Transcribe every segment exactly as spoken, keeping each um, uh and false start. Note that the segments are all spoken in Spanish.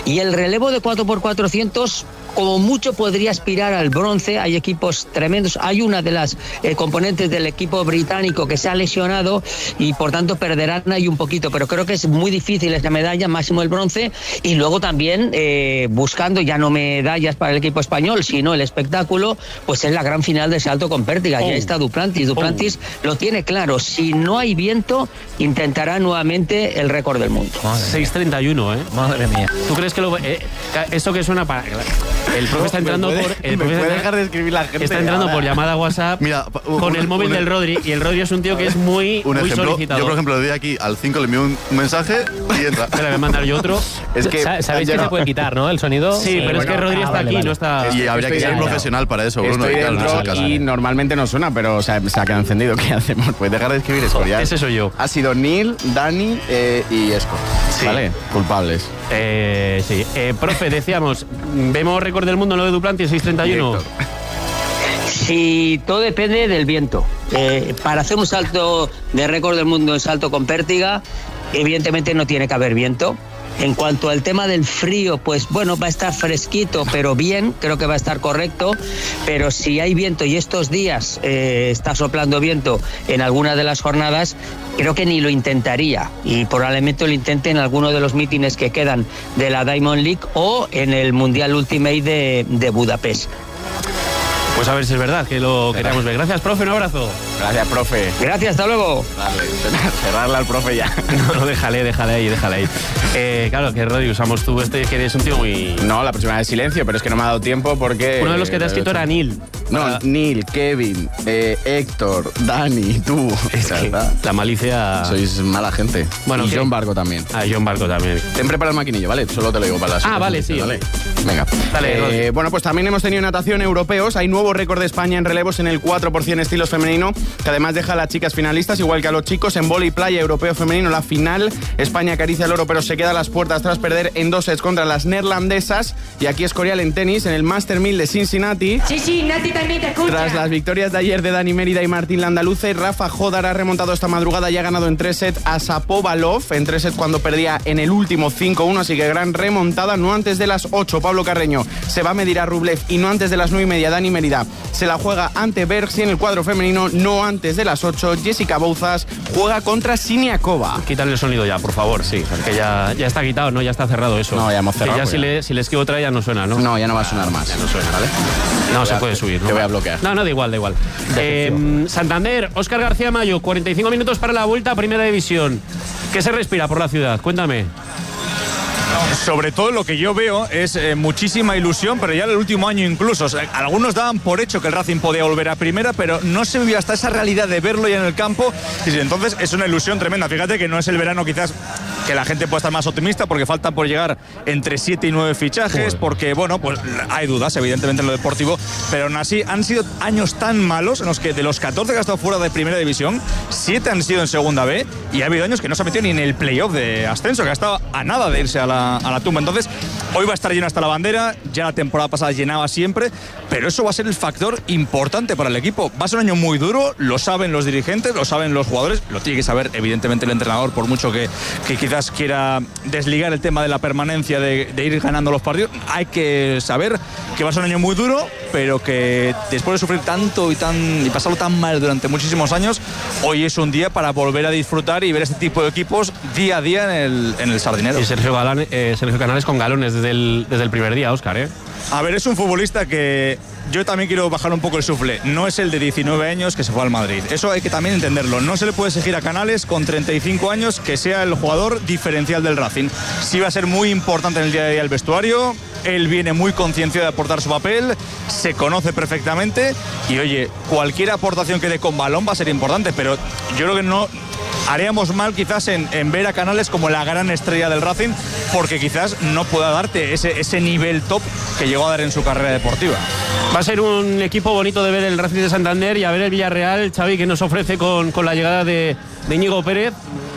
Y el relevo de cuatro por cuatrocientos, como mucho podría aspirar al bronce. Hay equipos tremendos. Hay una de las eh, componentes del equipo británico que se ha lesionado y por tanto perderán ahí un poquito, pero creo que es muy difícil esa medalla, máximo el bronce. Y luego también eh, buscando ya no medallas para el equipo español, sino el espectáculo, pues es la gran final de salto con pértiga. Oh. Ya está Duplantis. Duplantis oh. lo tiene claro. Si no hay viento, intentará nuevamente el récord del mundo. seis treinta y uno, ¿eh? Madre mía. ¿Tú crees que lo, eh, esto que suena para... El profe está entrando puede, por... El ¿Me profe puede está, dejar de escribir la gente? Está entrando por llamada WhatsApp. Mira, un, con el móvil un, del Rodri, y el Rodri es un tío que es muy, un muy ejemplo, solicitado. Yo, por ejemplo, le doy aquí al cinco, le envío un mensaje y entra. Le voy a mandar yo otro. Es que ¿Sabéis que se puede quitar, no? El sonido. Sí, sí, pero bueno, es que Rodri ah, está vale, aquí, vale. no está... Y habría que ser ya, profesional ya. para eso, Bruno. Estoy y tal, dentro no y normalmente no suena, pero o sea, se ha quedado encendido. ¿Qué hacemos? Pues dejar de escribir Escorial. Ese soy yo. Ha sido Neil, Dani eh, y Esco. Sí. ¿Vale? Culpables. Eh, sí. Eh, profe, decíamos, vemos récord del mundo en lo de Duplantis, seis treinta y uno. Si todo depende del viento. Eh, para hacer un salto de récord del mundo en salto con pértiga, evidentemente no tiene que haber viento. En cuanto al tema del frío, pues bueno, va a estar fresquito, pero bien, creo que va a estar correcto. Pero si hay viento y estos días eh, está soplando viento en alguna de las jornadas, creo que ni lo intentaría. Y probablemente lo intente en alguno de los mítines que quedan de la Diamond League o en el Mundial Ultimate de, de Budapest. Pues a ver si es verdad que lo queremos ver. Gracias, profe, un abrazo. Gracias, profe. Gracias, hasta luego. Vale, cerrarla al profe ya. No, no, déjale, déjale ahí, déjale ahí. Eh, claro, que Rodri, usamos tú este, que eres un tío muy... No, la próxima vez silencio, pero es que no me ha dado tiempo porque... Uno de los que te ha escrito era Neil. No, para... Neil, Kevin, eh, Héctor, Dani, tú. Es que la malicia... Sois mala gente. Bueno, y ¿qué? John Barco también. Ah, John Barco también. Ten preparado el maquinillo, ¿vale? Solo te lo digo para las... Ah, vale, sí. ¿Vale? Venga. Dale, eh, bueno, pues también hemos tenido natación europeos. Hay nuevo récord de España en relevos en el cuatro por ciento estilos femenino, que además deja a las chicas finalistas, igual que a los chicos. En vóley playa europeo femenino, la final, España acaricia el oro, pero se queda a las puertas tras perder en dos sets contra las neerlandesas. Y aquí Escorial en tenis, en el Master mil de Cincinnati. Sí, sí, Nati también te escucha. Tras las victorias de ayer de Dani Mérida y Martín Landaluce, Rafa Jodar ha remontado esta madrugada y ha ganado en tres sets a Shapovalov, en tres sets cuando perdía en el último cinco uno, así que gran remontada. No antes de las ocho, Pablo Carreño se va a medir a Rublev, y no antes de las nueve y media, Dani Mérida se la juega ante Bergs, y en el cuadro femenino, no antes de las ocho, Jessica Bouzas juega contra Siniakova. Quítale el sonido ya, por favor, sí, que ya, ya está quitado, ¿no? Ya está cerrado eso. No, ya hemos cerrado. Que ya si le, si le esquivo otra ya no suena, ¿no? No, ya no va a sonar más. Ya no suena, ¿vale? No Te se a, puede subir, ¿no? Te voy a bloquear. No, no, da igual, da igual. Eh, Santander, Óscar García Mayo, cuarenta y cinco minutos para la vuelta a Primera División. ¿Qué se respira por la ciudad? Cuéntame. Sobre todo lo que yo veo es eh, muchísima ilusión, pero ya en el último año incluso. O sea, algunos daban por hecho que el Racing podía volver a primera, pero no se vivía hasta esa realidad de verlo ya en el campo. Y entonces es una ilusión tremenda. Fíjate que no es el verano quizás que la gente pueda estar más optimista, porque faltan por llegar entre siete y nueve fichajes, porque bueno, pues hay dudas evidentemente en lo deportivo, pero aún así han sido años tan malos en los que de los catorce que ha estado fuera de Primera División, siete han sido en Segunda B, y ha habido años que no se ha metido ni en el playoff de ascenso, que ha estado a nada de irse a la, a la tumba. Entonces hoy va a estar lleno hasta la bandera, ya la temporada pasada llenaba siempre, pero eso va a ser el factor importante para el equipo. Va a ser un año muy duro, lo saben los dirigentes, lo saben los jugadores, lo tiene que saber evidentemente el entrenador, por mucho que, que quizás quiera desligar el tema de la permanencia, de, de ir ganando los partidos. Hay que saber que va a ser un año muy duro, pero que después de sufrir tanto y, tan, y pasarlo tan mal durante muchísimos años, hoy es un día para volver a disfrutar y ver este tipo de equipos día a día en el, en el Sardinero. Y Sergio, Galán, eh, Sergio Canales con galones desde el, desde el primer día, Óscar, ¿eh? A ver, es un futbolista que yo también quiero bajar un poco el sufle. No es el de diecinueve años que se fue al Madrid. Eso hay que también entenderlo. No se le puede exigir a Canales con treinta y cinco años que sea el jugador diferencial del Racing. Sí va a ser muy importante en el día a día el vestuario. Él viene muy concienciado de aportar su papel, se conoce perfectamente y oye, cualquier aportación que dé con balón va a ser importante, pero yo creo que no haríamos mal quizás en, en ver a Canales como la gran estrella del Racing, porque quizás no pueda darte ese, ese nivel top que llegó a dar en su carrera deportiva. Va a ser un equipo bonito de ver el Racing de Santander y a ver el Villarreal, Xavi, que nos ofrece con, con la llegada de, de Íñigo Pérez.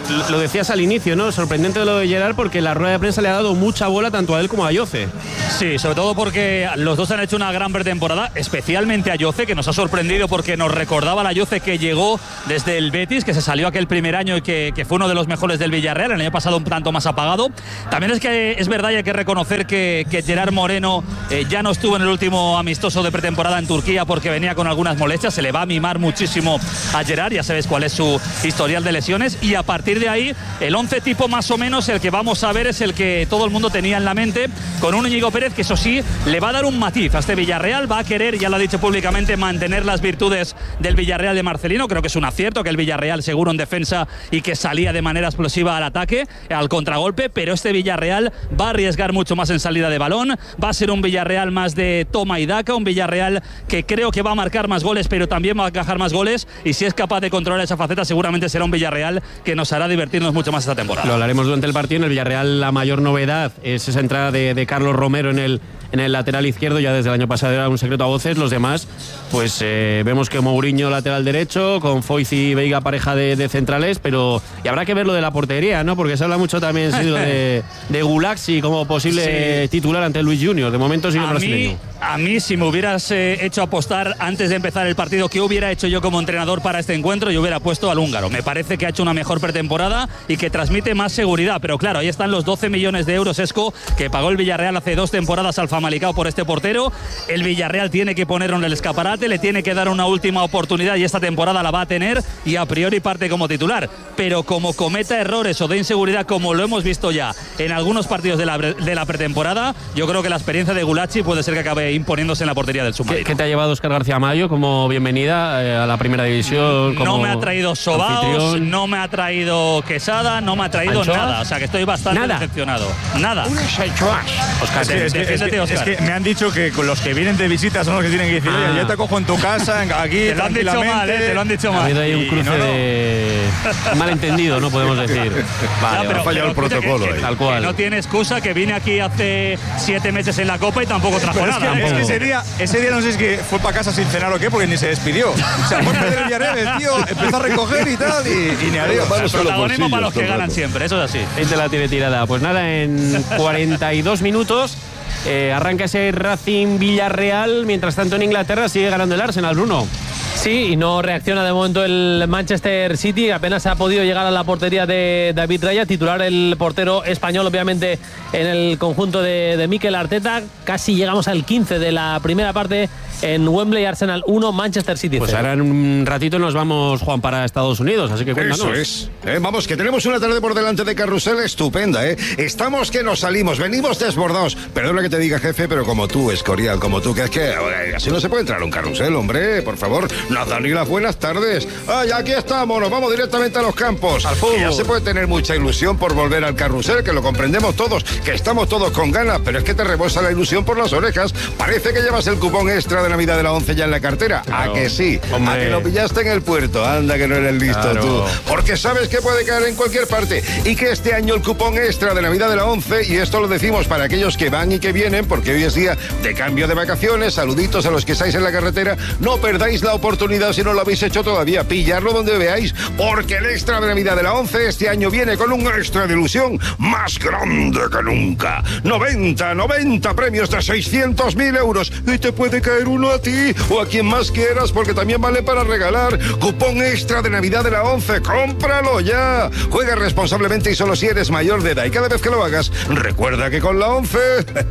lo decías al inicio, ¿no? Sorprendente lo de Gerard porque la rueda de prensa le ha dado mucha bola tanto a él como a Yoce. Sí, sobre todo porque los dos han hecho una gran pretemporada, especialmente a Yoce, que nos ha sorprendido porque nos recordaba la Yoce que llegó desde el Betis, que se salió aquel primer año y que, que fue uno de los mejores del Villarreal, el año pasado un tanto más apagado. También es que es verdad y hay que reconocer que, que Gerard Moreno eh, ya no estuvo en el último amistoso de pretemporada en Turquía porque venía con algunas molestias, se le va a mimar muchísimo a Gerard, ya sabes cuál es su historial de lesiones, y a partir de ahí el once tipo más o menos el que vamos a ver es el que todo el mundo tenía en la mente, con un Íñigo Pérez que eso sí le va a dar un matiz a este Villarreal, va a querer, ya lo ha dicho públicamente, mantener las virtudes del Villarreal de Marcelino. Creo que es un acierto que el Villarreal seguro en defensa y que salía de manera explosiva al ataque, al contragolpe, pero este Villarreal va a arriesgar mucho más en salida de balón, va a ser un Villarreal más de toma y daca, un Villarreal que creo que va a marcar más goles pero también va a encajar más goles, y si es capaz de controlar esa faceta seguramente será un Villarreal que nos hará divertirnos mucho más esta temporada. Lo hablaremos durante el partido. En el Villarreal la mayor novedad es esa entrada de, de Carlos Romero en el, en el lateral izquierdo, ya desde el año pasado era un secreto a voces. Los demás, pues eh, vemos que Mourinho lateral derecho, con Foyth y Veiga pareja de, de centrales, pero y habrá que ver lo de la portería, ¿no? Porque se habla mucho también sí, de, de Gulaxi como posible sí. titular ante Luis Junior. De momento sigue el brasileño. A mí, si me hubieras eh, hecho apostar antes de empezar el partido, ¿qué hubiera hecho yo como entrenador para este encuentro? Yo hubiera puesto al húngaro. Me parece que ha hecho una mejor pretemporada y que transmite más seguridad. Pero claro, ahí están los doce millones de euros, Esco, que pagó el Villarreal hace dos temporadas al Famalicão por este portero. El Villarreal tiene que ponerlo en el escaparate, le tiene que dar una última oportunidad y esta temporada la va a tener y a priori parte como titular. Pero como cometa errores o de inseguridad, como lo hemos visto ya en algunos partidos de la, de la pretemporada, yo creo que la experiencia de Gulaxi puede ser que acabe imponiéndose en la portería del submarino. ¿Qué, qué te ha llevado Óscar García Mayo como bienvenida eh, a la primera división? Como no me ha traído sobaos, anfitrión. No me ha traído quesada, no me ha traído ¿Anchoas? Nada. O sea que estoy bastante ¿Nada? decepcionado. Nada. Unas anchoas. Oscar, es, que, es, que, es, que, es que me han dicho que con los que vienen de visita son los que tienen que decir, ah. oye, yo te cojo en tu casa, aquí, te lo han dicho mal, ¿eh? Te lo han dicho mal. Ha habido ahí un cruce no, no. de malentendido, no podemos decir. Vale, no, pero, ha fallado pero, el protocolo. Que, que, tal cual. Que no tiene excusa, que vine aquí hace siete meses en la Copa y tampoco trajo pero nada. Es que, es que ese, día, ese día no sé si es que fue para casa sin cenar o qué, porque ni se despidió. O sea, fue Pedro Villarreal, el tío empezó a recoger y tal, y, y ni adiós. El protagonismo para los que ganan siempre, eso es así. Este la tiene tirada. Pues nada, en cuarenta y dos minutos eh, arranca ese Racing Villarreal. Mientras tanto en Inglaterra sigue ganando el Arsenal, Bruno. Sí, y no reacciona de momento el Manchester City. Apenas ha podido llegar a la portería de David Raya, titular el portero español, obviamente, en el conjunto de, de Mikel Arteta. Casi llegamos al quince de la primera parte en Wembley. Arsenal uno, Manchester City cero. Pues ahora en un ratito nos vamos, Juan, para Estados Unidos, así que cuéntanos. Eso es. Eh, vamos, que tenemos una tarde por delante de carrusel estupenda, ¿eh? Estamos que nos salimos, venimos desbordados. Perdona que te diga, jefe, pero como tú, Escorial, como tú, que es que eh, así no se puede entrar a un carrusel, hombre, por favor. Nos dan ni las buenas tardes. Ay, aquí estamos, nos vamos directamente a los campos. Al fútbol. Ya se puede tener mucha ilusión por volver al carrusel, que lo comprendemos todos, que estamos todos con ganas, pero es que te rebosa la ilusión por las orejas. Parece que llevas el cupón extra de Navidad de la once ya en la cartera. Claro. ¿A que sí? Hombre. ¿A que lo pillaste en el puerto? Anda, que no eres listo claro. tú. Porque sabes que puede caer en cualquier parte y que este año el cupón extra de Navidad de la once, y esto lo decimos para aquellos que van y que vienen, porque hoy es día de cambio de vacaciones, saluditos a los que estáis en la carretera, no perdáis la oportunidad si no lo habéis hecho todavía, pillarlo donde veáis, porque el extra de Navidad de la once este año viene con un extra de ilusión más grande que nunca. noventa, noventa premios de seiscientos mil euros y te puede caer uno a ti o a quien más quieras, porque también vale para regalar. Cupón extra de Navidad de la once, cómpralo ya. Juega responsablemente y solo si eres mayor de edad, y cada vez que lo hagas, recuerda que con la once,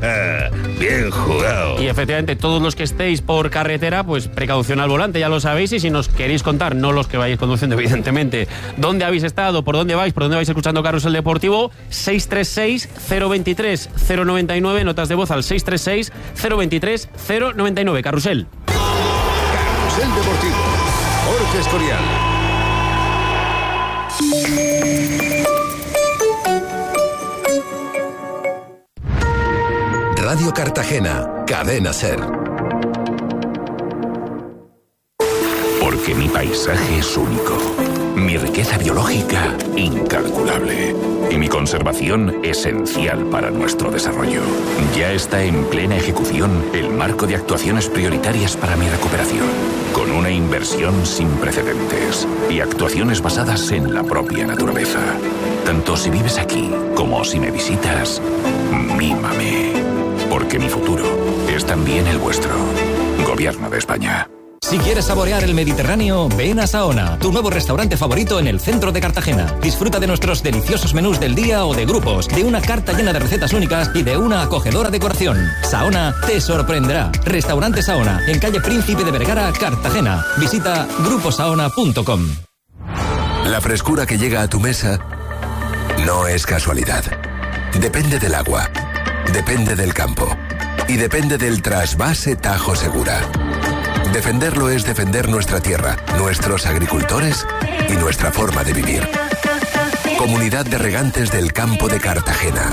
bien jugado. Y efectivamente, todos los que estéis por carretera, pues precaución al volante, ya lo sabéis, y si nos queréis contar, no los que vayáis conduciendo, evidentemente, dónde habéis estado, por dónde vais, por dónde vais escuchando Carrusel Deportivo, seis tres seis, cero dos tres, cero nueve nueve, notas de voz al seis tres seis, cero dos tres, cero nueve nueve. Carrusel. Carrusel Deportivo, Jorge Escorial. Radio Cartagena, Cadena Ser. Porque mi paisaje es único. Mi riqueza biológica, incalculable. Y mi conservación, esencial para nuestro desarrollo. Ya está en plena ejecución el marco de actuaciones prioritarias para mi recuperación. Con una inversión sin precedentes. Y actuaciones basadas en la propia naturaleza. Tanto si vives aquí como si me visitas, mímame. Porque mi futuro es también el vuestro. Gobierno de España. Si quieres saborear el Mediterráneo, ven a Saona, tu nuevo restaurante favorito en el centro de Cartagena. Disfruta de nuestros deliciosos menús del día o de grupos, de una carta llena de recetas únicas y de una acogedora decoración. Saona te sorprenderá. Restaurante Saona, en calle Príncipe de Vergara, Cartagena. Visita grupo saona punto com. La frescura que llega a tu mesa no es casualidad. Depende del agua, depende del campo y depende del trasvase Tajo Segura. Defenderlo es defender nuestra tierra, nuestros agricultores y nuestra forma de vivir. Comunidad de Regantes del Campo de Cartagena.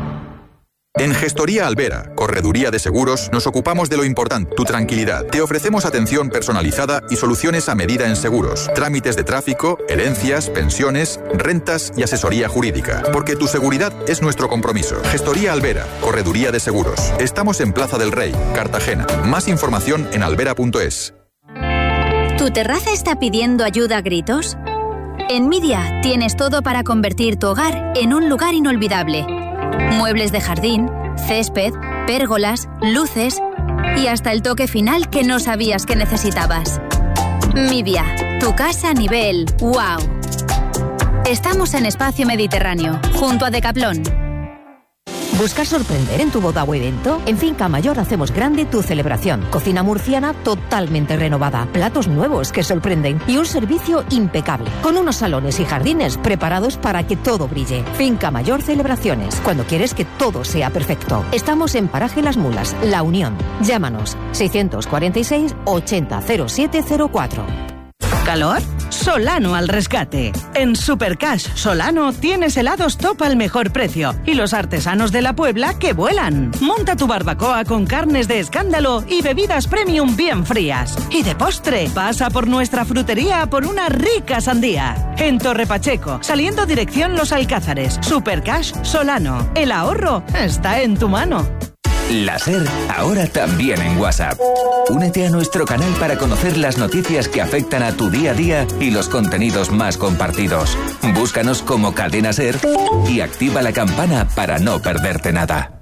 En Gestoría Albera, Correduría de Seguros, nos ocupamos de lo importante, tu tranquilidad. Te ofrecemos atención personalizada y soluciones a medida en seguros, trámites de tráfico, herencias, pensiones, rentas y asesoría jurídica. Porque tu seguridad es nuestro compromiso. Gestoría Albera, Correduría de Seguros. Estamos en Plaza del Rey, Cartagena. Más información en albera punto es. ¿Tu terraza está pidiendo ayuda a gritos? En Midia tienes todo para convertir tu hogar en un lugar inolvidable. Muebles de jardín, césped, pérgolas, luces y hasta el toque final que no sabías que necesitabas. Midia, tu casa a nivel wow. Estamos en Espacio Mediterráneo, junto a Decathlon. ¿Buscas sorprender en tu boda o evento? En Finca Mayor hacemos grande tu celebración. Cocina murciana totalmente renovada, platos nuevos que sorprenden y un servicio impecable, con unos salones y jardines preparados para que todo brille. Finca Mayor Celebraciones, cuando quieres que todo sea perfecto. Estamos en Paraje Las Mulas, La Unión. Llámanos seiscientos cuarenta y seis, ochenta, cero siete cero cuatro. ¿Calor? Solano al rescate. En Supercash Solano tienes helados top al mejor precio y los artesanos de la Puebla que vuelan. Monta tu barbacoa con carnes de escándalo y bebidas premium bien frías. Y de postre, pasa por nuestra frutería por una rica sandía. En Torre Pacheco, saliendo dirección Los Alcázares. Supercash Solano. El ahorro está en tu mano. La SER, ahora también en WhatsApp. Únete a nuestro canal para conocer las noticias que afectan a tu día a día y los contenidos más compartidos. Búscanos como Cadena SER y activa la campana para no perderte nada.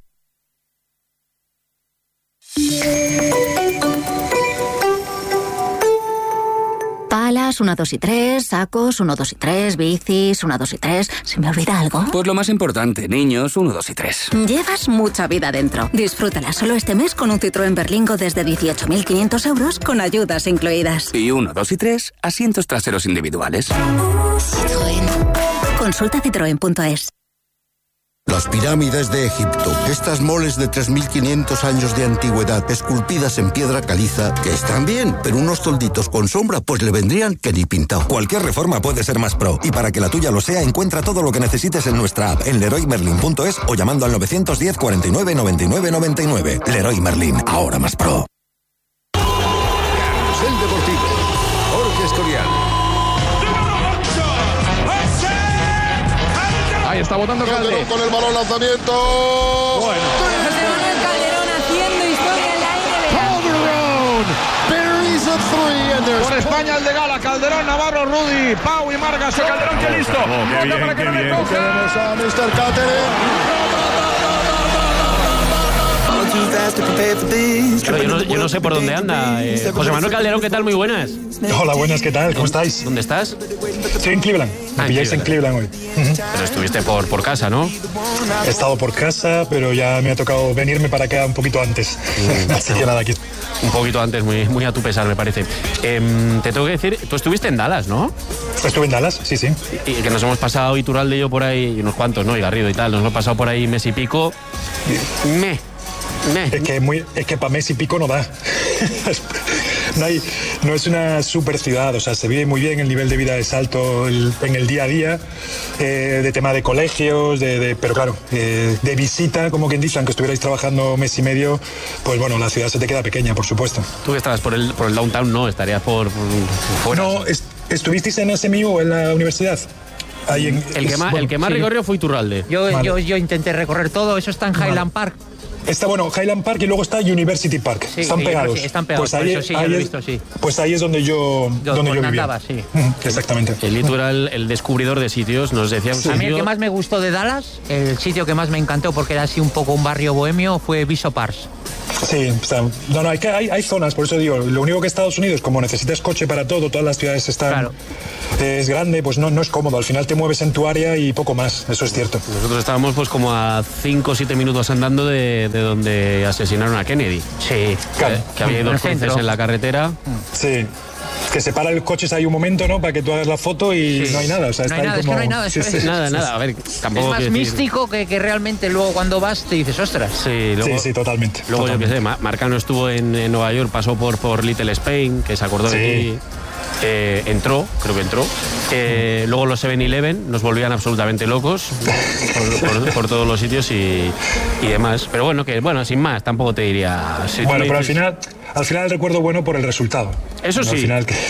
Palas, uno, dos y tres, sacos, uno, dos y tres, bicis, uno, dos y tres. ¿Se me olvida algo? Pues lo más importante, niños, uno, dos y tres. Llevas mucha vida dentro. Disfrútala solo este mes con un Citroën Berlingo desde dieciocho mil quinientos euros con ayudas incluidas. Y uno, dos y tres, asientos traseros individuales. Citroën. Consulta citroen punto es. Las pirámides de Egipto, estas moles de tres mil quinientos años de antigüedad, esculpidas en piedra caliza, que están bien, pero unos tolditos con sombra, pues le vendrían que ni pintado. Cualquier reforma puede ser más pro, y para que la tuya lo sea, encuentra todo lo que necesites en nuestra app, en leroy merlin punto es o llamando al novecientos diez, cuarenta y nueve, noventa y nueve, noventa y nueve. Leroy Merlin, ahora más pro. El Deportivo, Jorge Escorial. Ahí está botando Calderón con el balón lanzamiento. Bueno. José Manuel Calderón haciendo historia en la N B A. Por España el de Gala, Calderón, Navarro, Rudy, Pau y Margas. Calderón, que listo. Oh, qué bien, para que qué no bien. Le coja. Tenemos a mister Cáceres. Claro, yo, no, yo no sé por dónde anda. Eh, José Manuel Calderón, ¿qué tal? Muy buenas. Hola, buenas, ¿qué tal? ¿Cómo estáis? ¿Dónde estás? Estoy en Cleveland. Me ah, pilláis en Cleveland hoy. Pero estuviste por, por casa, ¿no? He estado por casa, pero ya me ha tocado venirme para acá un poquito antes. Mm, Así que nada, aquí. Un poquito antes, muy, muy a tu pesar, me parece. Eh, te tengo que decir, tú estuviste en Dallas, ¿no? Estuve en Dallas, sí, sí. Y, y que nos hemos pasado Iturralde y yo por ahí, y unos cuantos, ¿no? Y Garrido y tal. Nos hemos pasado por ahí mes y pico. Me. Me. Es que, muy, es que para mes y pico no da. No, hay, no es una super ciudad, o sea, se vive muy bien, el nivel de vida es alto el, en el día a día, eh, de tema de colegios, de, de, pero claro, eh, de visita, como quien dice, aunque estuvierais trabajando mes y medio, pues bueno, la ciudad se te queda pequeña, por supuesto. Tú que estabas por el, por el downtown, no, estarías por, por fuera. No, es, ¿Estuvisteis en S M U o en la universidad? Ahí en, el, que más, bueno, el que más sí. recorrió fue Iturralde. Yo, vale. yo, yo intenté recorrer todo, eso está en Highland vale. Park. Está, bueno, Highland Park y luego está University Park. Sí, están pegados. Sí, están pegados, pues ahí, eso sí, ahí ya lo he es, visto, sí. Pues ahí es donde yo, yo donde yo vivía. Andaba, sí. Exactamente. El Itu era el, el descubridor de sitios, nos decía un sí. sitio... A mí el que más me gustó de Dallas, el sitio que más me encantó porque era así un poco un barrio bohemio, fue Bishop Arts. Sí, o sea, no, no, hay, hay, hay zonas, por eso digo, lo único que Estados Unidos, como necesitas coche para todo, todas las ciudades están, claro. eh, es grande, pues no, no es cómodo, al final te mueves en tu área y poco más, eso es cierto. Nosotros estábamos pues como a cinco o siete minutos andando de, de donde asesinaron a Kennedy. Sí. Claro. Que, que había dos cruces en la carretera. Sí. Que se para el coche ahí un momento, ¿no? Para que tú hagas la foto y sí. no hay nada. O sea, no está hay nada, ahí como... es que no hay nada. Sí, sí, sí. Nada, nada. A ver, tampoco es más decir... místico que, que realmente luego cuando vas te dices, ostras. Sí, luego, sí, sí, totalmente. Luego totalmente. yo qué sé, Marcano estuvo en, en Nueva York, pasó por, por Little Spain, que se acordó sí. de ti. Eh, entró, creo que entró. Eh, luego los seven eleven nos volvían absolutamente locos por, por, por todos los sitios y, y demás. Pero bueno, que bueno, sin más, tampoco te diría. Si bueno, pero dices... al final, al final el recuerdo bueno por el resultado. Eso sí. Al final que...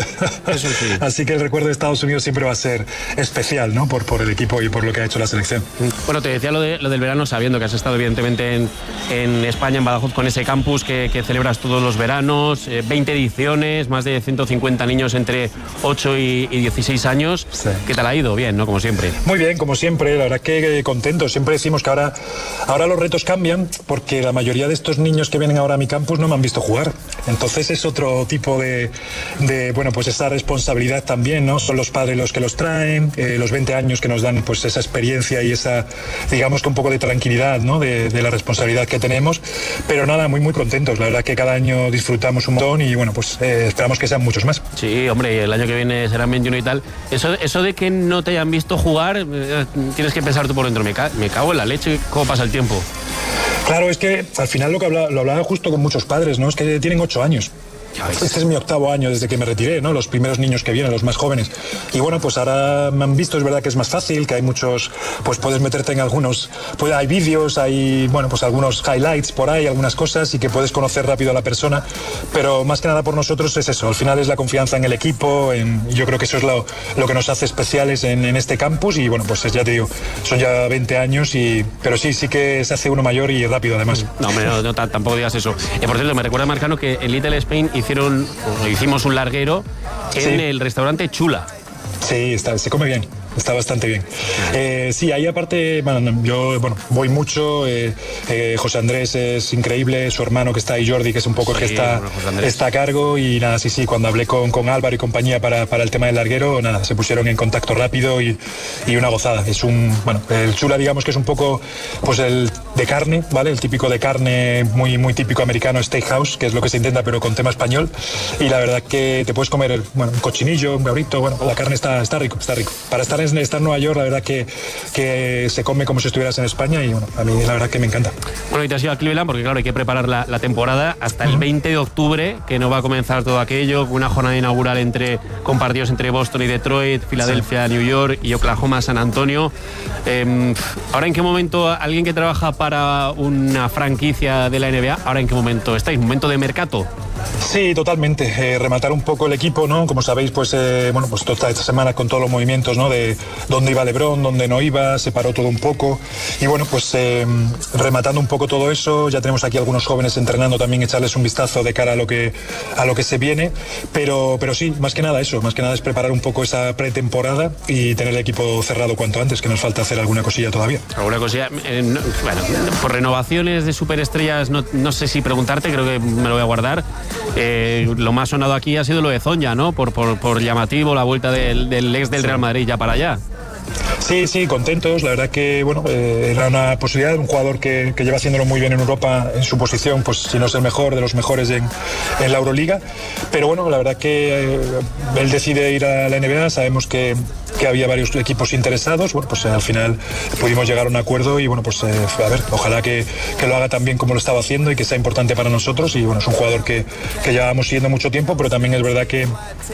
Eso sí. Así que el recuerdo de Estados Unidos siempre va a ser especial, ¿no? Por, por el equipo y por lo que ha hecho la selección. Bueno, te decía lo, de, lo del verano, sabiendo que has estado evidentemente en, en España, en Badajoz, con ese campus que, que celebras todos los veranos, eh, veinte ediciones, más de ciento cincuenta niños entre ocho y, y dieciséis años. Sí. ¿Qué tal ha ido? Bien, ¿no? Como siempre. Muy bien, como siempre. La verdad que contento. Siempre decimos que ahora, ahora los retos cambian porque la mayoría de estos niños que vienen ahora a mi campus no me han visto jugar. Entonces es otro tipo de, de bueno, pues esa responsabilidad también, ¿no? Son los padres los que los traen, eh, los veinte años que nos dan pues esa experiencia y esa, digamos que un poco de tranquilidad, ¿no? De, de la responsabilidad que tenemos. Pero nada, muy, muy contentos. La verdad que cada año disfrutamos un montón y bueno, pues eh, esperamos que sean muchos más. Sí, hombre, el año que viene serán veintiuno y tal. Eso, eso de que no te hayan visto jugar, eh, tienes que pensar tú por dentro. Me, ca me cago en la leche, ¿cómo pasa el tiempo? Claro, es que al final lo que hablaba, lo hablaba justo con muchos padres, ¿no? Es que tienen ocho años. Este es mi octavo año desde que me retiré, ¿no? Los primeros niños que vienen, los más jóvenes. Y bueno, pues ahora me han visto, es verdad que es más fácil, que hay muchos, pues puedes meterte en algunos, pues hay vídeos, hay, bueno, pues algunos highlights por ahí, algunas cosas y que puedes conocer rápido a la persona. Pero más que nada por nosotros es eso, al final es la confianza en el equipo, en, yo creo que eso es lo, lo que nos hace especiales en, en este campus y bueno, pues ya te digo, son ya veinte años y, pero sí, sí que se hace uno mayor y rápido además. No, hombre, no, no tampoco digas eso. Eh, por cierto, me recuerda, Marcano, que en Little Spain hicieron, o hicimos un larguero en sí. el restaurante Chula. Sí, está, se come bien. Está bastante bien. Eh, sí, ahí aparte, bueno, yo bueno, voy mucho. Eh, eh, José Andrés es increíble, su hermano que está ahí, Jordi, que es un poco sí, el que está, bueno, está a cargo. Y nada, sí, sí, cuando hablé con, con Álvaro y compañía para, para el tema del larguero, nada, se pusieron en contacto rápido y, y una gozada. Es un, bueno, el Chula, digamos que es un poco, pues el de carne, ¿vale? El típico de carne muy, muy típico americano, steakhouse, que es lo que se intenta, pero con tema español. Y la verdad que te puedes comer, bueno, un cochinillo, un cabrito, bueno, la carne está, está rico, está rico. Para estar en estar en Nueva York, la verdad que, que se come como si estuvieras en España y bueno, a mí la verdad que me encanta. Bueno, y te has ido a Cleveland porque claro, hay que preparar la, la temporada hasta el veinte de octubre, que no va a comenzar todo aquello, una jornada inaugural entre, con partidos entre Boston y Detroit, Filadelfia, sí. New York y Oklahoma, San Antonio. Eh, ahora, ¿en qué momento alguien que trabaja para una franquicia de la N B A, ahora en qué momento estáis? ¿Momento de mercado? Sí, totalmente. Eh, rematar un poco el equipo, ¿no? Como sabéis, pues eh, bueno, pues toda esta semana con todos los movimientos, ¿no? De dónde iba LeBron, dónde no iba, se paró todo un poco. Y bueno, pues eh, rematando un poco todo eso, ya tenemos aquí algunos jóvenes entrenando también, echarles un vistazo de cara a lo que a lo que se viene. Pero, pero sí, más que nada eso, más que nada es preparar un poco esa pretemporada y tener el equipo cerrado cuanto antes, que nos falta hacer alguna cosilla todavía. Alguna cosilla, eh, no, bueno, por renovaciones de superestrellas, no, no sé si preguntarte, creo que me lo voy a guardar. Eh, lo más sonado aquí ha sido lo de Zonja, ¿no? Por, por, por llamativo, la vuelta del, del ex del Real Madrid ya para allá. Sí, sí, contentos. La verdad que bueno, eh, era una posibilidad, un jugador que, que lleva haciéndolo muy bien en Europa en su posición, pues si no es el mejor, de los mejores en, en la Euroliga. Pero bueno, la verdad que eh, él decide ir a la N B A, sabemos que, que había varios equipos interesados. Bueno, pues eh, al final pudimos llegar a un acuerdo y bueno, pues eh, a ver, ojalá que, que lo haga tan bien como lo estaba haciendo y que sea importante para nosotros. Y bueno, es un jugador que, que llevábamos siguiendo mucho tiempo, pero también es verdad que,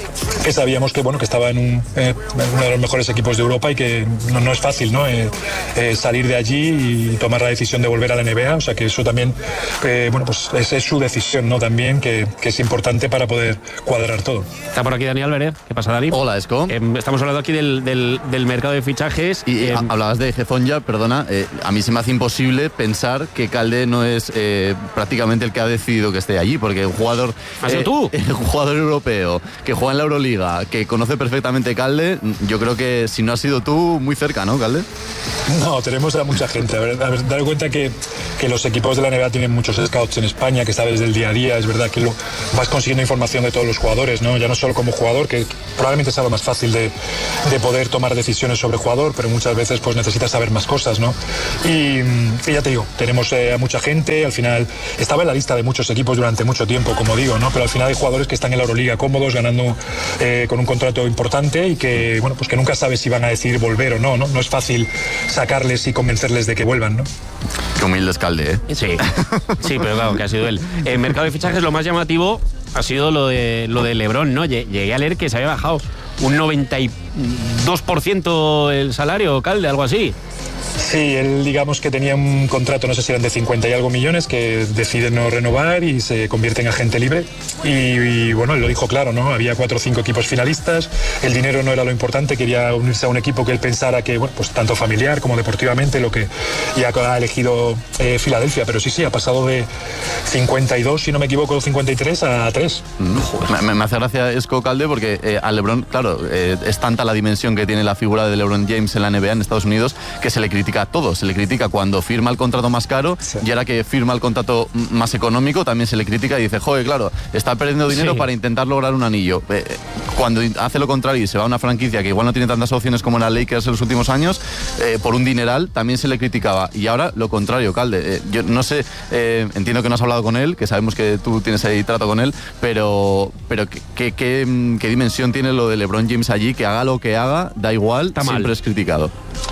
que sabíamos que bueno que estaba en, un, eh, en uno de los mejores equipos de Europa y que no, no es fácil, ¿no? Eh, eh, salir de allí y tomar la decisión de volver a la N B A, o sea que eso también, eh, bueno, pues es, es su decisión, ¿no? También que, que es importante para poder cuadrar todo. Está por aquí Dani Álvarez. ¿Qué pasa, Dani? Hola, Esco. Eh, estamos hablando aquí del, del, del mercado de fichajes. Y eh, hablabas de Gezonja, perdona, eh, a mí se me hace imposible pensar que Calde no es eh, prácticamente el que ha decidido que esté allí, porque un jugador... ¿Has sido eh, tú? Un jugador europeo que juega en la Euroliga, que conoce perfectamente Calde, yo creo que si no has sido tú, muy cerca, ¿no, Calde? No, tenemos a mucha gente. A ver, a ver, dar cuenta que, que los equipos de la N B A tienen muchos scouts en España, que sabes del día a día. Es verdad que lo, vas consiguiendo información de todos los jugadores, ¿no? Ya no solo como jugador, que probablemente sea lo más fácil de, de poder tomar decisiones sobre jugador, pero muchas veces pues necesitas saber más cosas, ¿no? Y, y ya te digo, tenemos eh, a mucha gente. Al final estaba en la lista de muchos equipos durante mucho tiempo, como digo, ¿no? Pero al final hay jugadores que están en la Euroliga cómodos, ganando eh, con un contrato importante y que, bueno, pues que nunca sabes si van a decidir volver o no, ¿no? No es fácil sacarles y convencerles de que vuelvan, ¿no? Qué humilde es Calde, ¿eh? Sí, sí, pero claro, que ha sido él. En mercado de fichajes lo más llamativo ha sido lo de lo de LeBron, ¿no? Llegué a leer que se había bajado un noventa y dos por ciento el salario, Calde, algo así. Sí, él digamos que tenía un contrato, no sé si eran de cincuenta y algo millones, que decide no renovar y se convierte en agente libre. Y, y bueno, él lo dijo claro, ¿no? Había cuatro o cinco equipos finalistas, el dinero no era lo importante, quería unirse a un equipo que él pensara que, bueno, pues tanto familiar como deportivamente, lo que ya ha elegido eh, Filadelfia. Pero sí, sí, ha pasado de cincuenta y dos, si no me equivoco, cincuenta y tres a tres. Mm, me, me hace gracia Esco, Calde, porque eh, a LeBron, claro, eh, es tanta la dimensión que tiene la figura de LeBron James en la N B A en Estados Unidos que se le critica a todo. Se le critica cuando firma el contrato más caro, sí. Y ahora que firma el contrato más económico también se le critica y dice, joder, claro, está perdiendo dinero, sí, para intentar lograr un anillo. Eh, cuando hace lo contrario y se va a una franquicia que igual no tiene tantas opciones como la Lakers en los últimos años, eh, por un dineral también se le criticaba. Y ahora lo contrario, Calde. Eh, yo no sé, eh, entiendo que no has hablado con él, que sabemos que tú tienes ahí trato con él, pero, pero ¿qué, qué, qué, qué dimensión tiene lo de LeBron James allí? Que haga lo que haga, da igual, está siempre mal. Es criticado.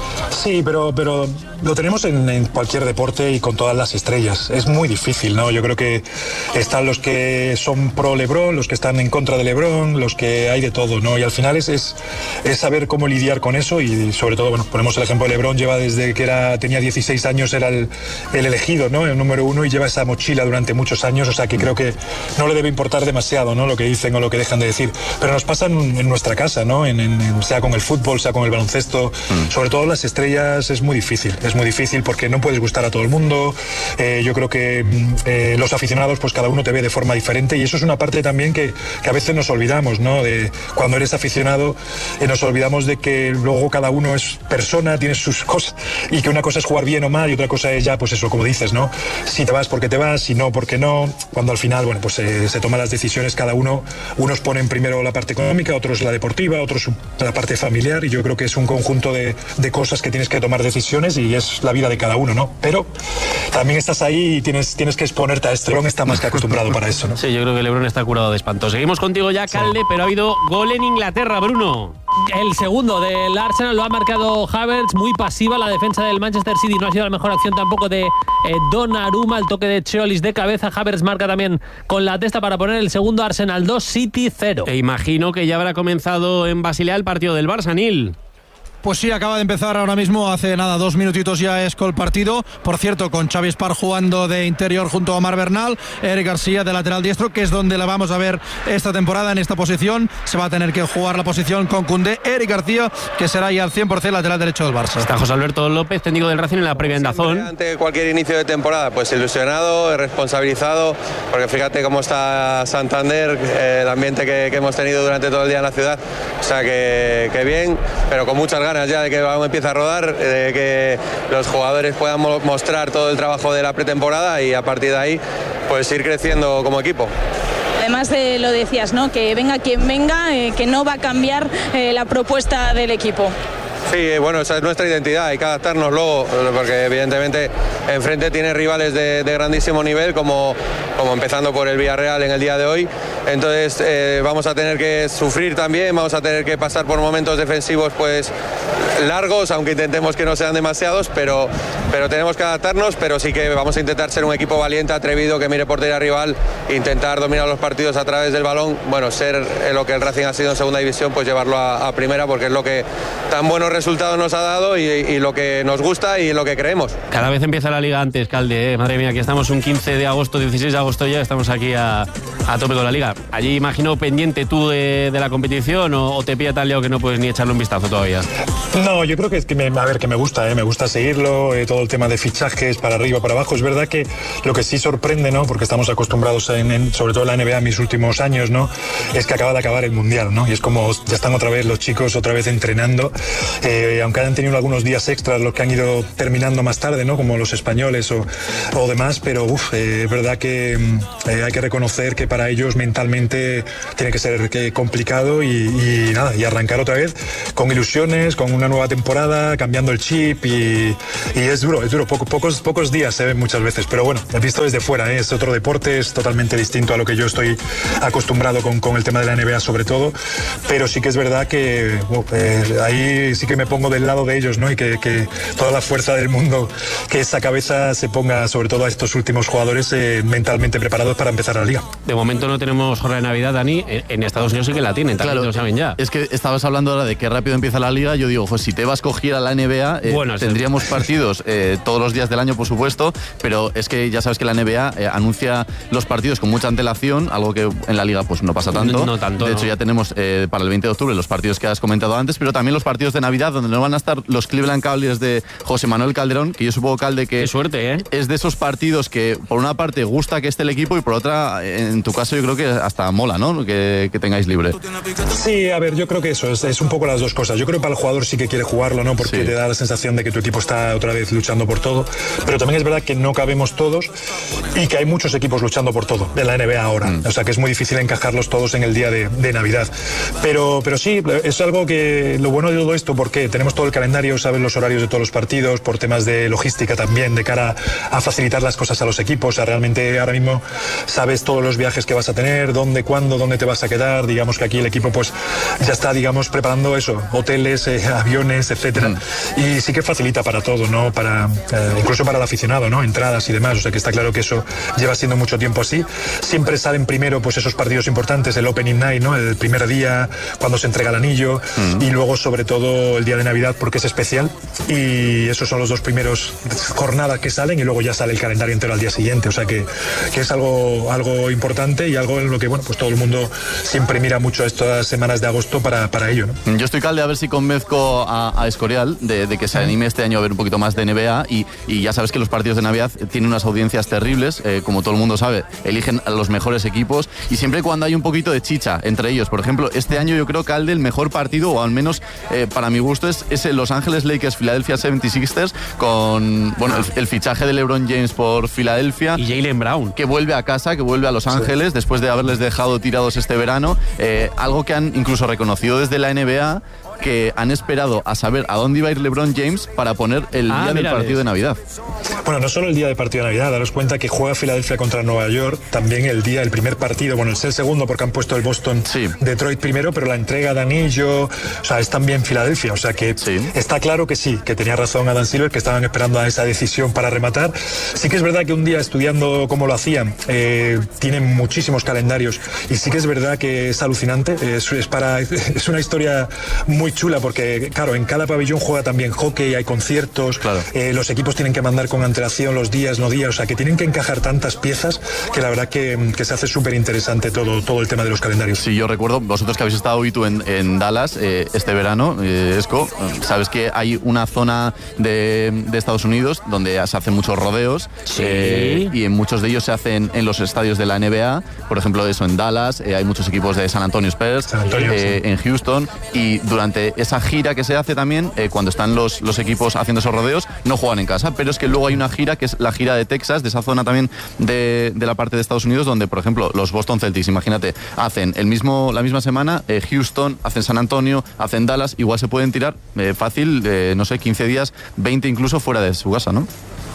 Sí, pero, pero lo tenemos en, en cualquier deporte y con todas las estrellas. Es muy difícil, ¿no? Yo creo que están los que son pro LeBron, los que están en contra de LeBron, los que hay de todo, ¿no? Y al final es, es, es saber cómo lidiar con eso y sobre todo, bueno, ponemos el ejemplo de LeBron, lleva desde que era, tenía dieciséis años, era el, el elegido, ¿no? El número uno y lleva esa mochila durante muchos años, o sea que creo que no le debe importar demasiado, ¿no? Lo que dicen o lo que dejan de decir. Pero nos pasa en, en nuestra casa, ¿no? En, en, en, sea con el fútbol, sea con el baloncesto, mm. sobre todo las estrellas es muy difícil, es muy difícil porque no puedes gustar a todo el mundo. Eh, yo creo que eh, los aficionados, pues cada uno te ve de forma diferente y eso es una parte también que, que a veces nos olvidamos, ¿no? De cuando eres aficionado eh, nos olvidamos de que luego cada uno es persona, tiene sus cosas y que una cosa es jugar bien o mal y otra cosa es ya, pues eso, como dices, ¿no? Si te vas porque te vas, si no porque no, cuando al final, bueno, pues eh, se toman las decisiones cada uno, unos ponen primero la parte económica, otros la deportiva, otros la parte familiar y yo creo que es un conjunto de, de cosas que tienes que tomar decisiones y es la vida de cada uno, ¿no? Pero también estás ahí y tienes, tienes que exponerte a esto. LeBron está más que acostumbrado para eso, ¿no? Sí, yo creo que LeBron está curado de espanto. Seguimos contigo ya, Calde, sí. Pero ha habido gol en Inglaterra, Bruno. El segundo del Arsenal lo ha marcado Havertz, muy pasiva la defensa del Manchester City, no ha sido la mejor acción tampoco de eh, Donnarumma, el toque de Cholis de cabeza. Havertz marca también con la testa para poner el segundo. Arsenal dos, City cero. E imagino que ya habrá comenzado en Basilea el partido del Barça, Nil. Pues sí, acaba de empezar ahora mismo, hace nada, dos minutitos ya es el partido. Por cierto, con Xavi Espar jugando de interior junto a Omar Bernal, Eric García de lateral diestro, que es donde la vamos a ver esta temporada en esta posición. Se va a tener que jugar la posición con Koundé. Eric García, que será ya al cien por ciento lateral derecho del Barça. Está José Alberto López, técnico del Racing en la previa en Dazón. Ante cualquier inicio de temporada, pues ilusionado, responsabilizado, porque fíjate cómo está Santander, eh, el ambiente que, que hemos tenido durante todo el día en la ciudad. O sea que, que bien, pero con muchas ganas ya de que vamos, empiece a rodar, de que los jugadores puedan mostrar todo el trabajo de la pretemporada y a partir de ahí pues ir creciendo como equipo. Además de lo decías, ¿no? Que venga quien venga, eh, que no va a cambiar eh, la propuesta del equipo. Sí, bueno, esa es nuestra identidad, hay que adaptarnos luego, porque evidentemente enfrente tiene rivales de, de grandísimo nivel, como, como empezando por el Villarreal en el día de hoy. Entonces eh, vamos a tener que sufrir también, vamos a tener que pasar por momentos defensivos pues largos, aunque intentemos que no sean demasiados, pero, pero tenemos que adaptarnos, pero sí que vamos a intentar ser un equipo valiente, atrevido, que mire portería rival, intentar dominar los partidos a través del balón, bueno, ser lo que el Racing ha sido en segunda división, pues llevarlo a, a primera, porque es lo que tan buenos resultados nos ha dado y, y lo que nos gusta y lo que creemos. Cada vez empieza la liga antes, Calde, ¿eh? Madre mía, aquí estamos un quince de agosto, dieciséis de agosto ya, estamos aquí a, a tope con la liga. Allí imagino pendiente tú de, de la competición o, o te pilla tan liado que no puedes ni echarle un vistazo todavía. No, yo creo que, es que me, a ver, que me gusta, ¿eh? me gusta seguirlo, eh, todo el tema de fichajes para arriba, para abajo. Es verdad que lo que sí sorprende, ¿no? Porque estamos acostumbrados, en, en, sobre todo en la N B A en mis últimos años, ¿no? Es que acaba de acabar el Mundial, ¿no? Y es como ya están otra vez los chicos otra vez entrenando, eh, aunque hayan tenido algunos días extras los que han ido terminando más tarde, ¿no? Como los españoles o, o demás, pero uf, eh, es verdad que eh, hay que reconocer que para ellos mentalmente tiene que ser que complicado y, y nada, y arrancar otra vez con ilusiones, con una nueva temporada, cambiando el chip y, y es duro, es duro, Poco, pocos, pocos días se ven muchas veces, pero bueno, he visto desde fuera, ¿eh? Es otro deporte, es totalmente distinto a lo que yo estoy acostumbrado con, con el tema de la N B A sobre todo, pero sí que es verdad que uh, eh, ahí sí que me pongo del lado de ellos, ¿no? Y que, que toda la fuerza del mundo, que esa cabeza se ponga sobre todo a estos últimos jugadores eh, mentalmente preparados para empezar la liga. De momento no tenemos jornada de Navidad, Dani, en Estados Unidos sí que la tienen, también claro, lo saben ya. Es que estabas hablando ahora de qué rápido empieza la liga, yo digo, pues si Tebas cogiera la N B A, eh, bueno, tendríamos sí. partidos eh, todos los días del año, por supuesto, pero es que ya sabes que la N B A eh, anuncia los partidos con mucha antelación, algo que en la liga pues no pasa tanto. No, no tanto. De hecho, no. ya tenemos eh, para el veinte de octubre los partidos que has comentado antes, pero también los partidos de Navidad, donde no van a estar los Cleveland Cavaliers de José Manuel Calderón, que yo supongo, Calde, que qué suerte, ¿eh? Es de esos partidos que por una parte gusta que esté el equipo y por otra, en tu caso, yo creo que hasta mola, ¿no? Que, que tengáis libre. Sí, a ver, yo creo que eso es, es un poco las dos cosas. Yo creo que para el jugador sí que quiere jugarlo, ¿no? Porque sí. te da la sensación de que tu equipo está otra vez luchando por todo, pero también es verdad que no cabemos todos y que hay muchos equipos luchando por todo en la N B A ahora, mm. o sea que es muy difícil encajarlos todos en el día de, de Navidad, pero, pero sí, es algo que lo bueno de todo esto, porque tenemos todo el calendario, sabes los horarios de todos los partidos, por temas de logística también, de cara a facilitar las cosas a los equipos, o sea, realmente ahora mismo sabes todos los viajes que vas a tener, dónde, cuándo, dónde te vas a quedar, digamos que aquí el equipo pues ya está, digamos, preparando eso, hoteles, eh, aviones, etcétera, mm. y sí que facilita para todo, ¿no? Para, eh, incluso para el aficionado, ¿no? Entradas y demás, o sea que está claro que eso lleva siendo mucho tiempo así. Siempre salen primero pues esos partidos importantes, el Opening Night, ¿no? El primer día cuando se entrega el anillo, mm. y luego sobre todo el día de Navidad porque es especial, y esos son los dos primeros jornadas que salen y luego ya sale el calendario entero al día siguiente, o sea que, que es algo, algo importante y algo en lo que, bueno, pues todo el mundo siempre mira mucho estas semanas de agosto para, para ello, ¿no? Yo estoy, Calde, a ver si convenzco a, a Escorial de, de que se anime este año a ver un poquito más de N B A y, y ya sabes que los partidos de Navidad tienen unas audiencias terribles, eh, como todo el mundo sabe, eligen a los mejores equipos y siempre cuando hay un poquito de chicha entre ellos, por ejemplo, este año yo creo, Calde, el mejor partido, o al menos eh, para mi gusto, es ese Los Ángeles Lakers Philadelphia setenta y seis ers con, bueno, el, el fichaje de LeBron James por Filadelfia y Jaylen Brown, que vuelve a casa, que vuelve a Los Ángeles sí. después de haberles dejado tirados este verano, eh, algo que han incluso reconocido desde la N B A, que han esperado a saber a dónde iba a ir LeBron James para poner el ah, día del partido de Navidad. Bueno, no solo el día del partido de Navidad, daros cuenta que juega Filadelfia contra Nueva York, también el día, el primer partido, bueno, es el segundo porque han puesto el Boston sí. Detroit primero, pero la entrega de anillo, o sea, es también Filadelfia, o sea que sí. está claro que sí, que tenía razón Adam Silver, que estaban esperando a esa decisión para rematar. Sí que es verdad que un día estudiando cómo lo hacían, eh, tienen muchísimos calendarios y sí que es verdad que es alucinante, es, es, para, es una historia muy chula porque, claro, en cada pabellón juega también hockey, hay conciertos, claro. eh, los equipos tienen que mandar con antelación los días, no días, o sea que tienen que encajar tantas piezas que la verdad que, que se hace súper interesante todo, todo el tema de los calendarios. Sí, yo recuerdo, vosotros que habéis estado hoy tú en, en Dallas eh, este verano, eh, Esco, sabes que hay una zona de, de Estados Unidos donde se hacen muchos rodeos sí. eh, y en muchos de ellos se hacen en los estadios de la N B A, por ejemplo eso en Dallas, eh, hay muchos equipos de San Antonio Spurs, San Antonio, eh, sí. en Houston, y durante esa gira que se hace también, eh, cuando están los, los equipos haciendo esos rodeos, no juegan en casa, pero es que luego hay una gira que es la gira de Texas, de esa zona también de, de la parte de Estados Unidos, donde por ejemplo los Boston Celtics, imagínate, hacen el mismo, la misma semana eh, Houston, hacen San Antonio, hacen Dallas, igual se pueden tirar eh, fácil, eh, no sé, quince días, veinte incluso fuera de su casa, ¿no?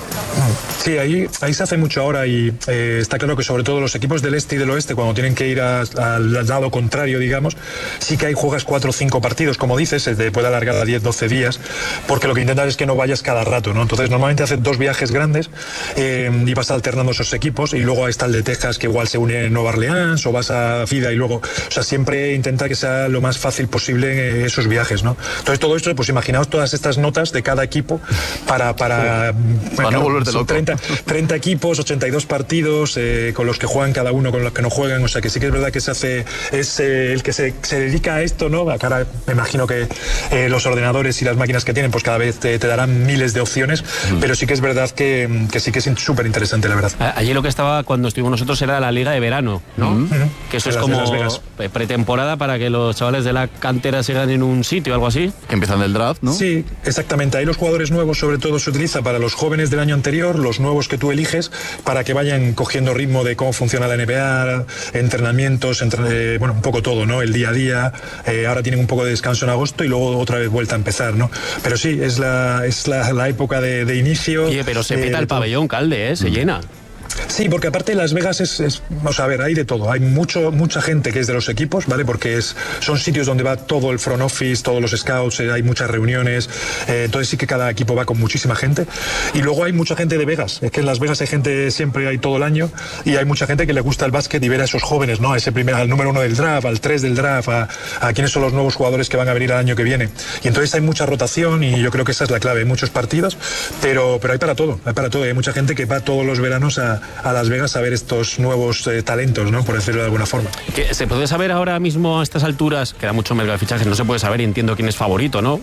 Sí, ahí, ahí se hace mucho ahora y eh, está claro que sobre todo los equipos del este y del oeste, cuando tienen que ir a, a, al lado contrario, digamos, sí que hay juegas cuatro o cinco partidos, como dices, se te puede alargar a diez, doce días, porque lo que intentas es que no vayas cada rato, ¿no? Entonces normalmente haces dos viajes grandes eh, y vas alternando esos equipos, y luego está el de Texas, que igual se une en Nueva Orleans, o vas a Fida y luego, o sea, siempre intenta que sea lo más fácil posible en esos viajes, ¿no? Entonces todo esto, pues imaginaos todas estas notas de cada equipo para... para, sí. para no volverte loco. treinta, treinta equipos, ochenta y dos partidos eh, con los que juegan cada uno, con los que no juegan, o sea que sí que es verdad que se hace, es eh, el que se, se dedica a esto, ¿no? Ahora me imagino que eh, los ordenadores y las máquinas que tienen, pues cada vez te, te darán miles de opciones, mm. pero sí que es verdad que, que sí que es súper interesante, la verdad. Allí lo que estaba cuando estuvimos nosotros era la liga de verano, ¿no? Mm. Que eso es como pretemporada para que los chavales de la cantera sigan en un sitio, algo así. Que empiezan el draft, ¿no? Sí, exactamente. Ahí los jugadores nuevos sobre todo se utiliza para los jóvenes del año anterior, los nuevos que tú eliges, para que vayan cogiendo ritmo de cómo funciona la N B A, entrenamientos, entre, bueno, un poco todo, ¿no? El día a día. Eh, ahora tienen un poco de descanso en agosto y luego otra vez vuelta a empezar, ¿no? Pero sí, es la, es la, la época de, de inicio. Oye, pero se peta eh, el pabellón, Calde, ¿eh? Se mm. llena. Sí, porque aparte Las Vegas es, es, vamos a ver, hay de todo. Hay mucho, mucha gente que es de los equipos, ¿vale? Porque es, son sitios donde va todo el front office, todos los scouts, eh, hay muchas reuniones, eh, entonces sí que cada equipo va con muchísima gente. Y luego hay mucha gente de Vegas, es que en Las Vegas hay gente siempre, hay todo el año, y hay mucha gente que le gusta el básquet y ver a esos jóvenes, ¿no? A ese primer, al número uno del draft, al tres del draft, a, a quiénes son los nuevos jugadores que van a venir el año que viene. Y entonces hay mucha rotación y yo creo que esa es la clave, hay muchos partidos, pero, pero hay para todo, hay para todo. Hay mucha gente que va todos los veranos a, a Las Vegas a ver estos nuevos eh, talentos, ¿no? Por decirlo de alguna forma. ¿Qué, ¿Se puede saber ahora mismo a estas alturas? Queda mucho mercado de fichajes, no se puede saber y entiendo quién es favorito, ¿no?